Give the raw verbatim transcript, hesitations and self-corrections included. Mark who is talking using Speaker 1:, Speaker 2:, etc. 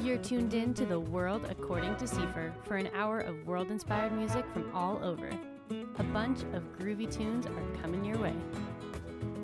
Speaker 1: You're tuned in to The World According to Seifer for an hour of world-inspired music from all over. A bunch of groovy tunes are coming your way.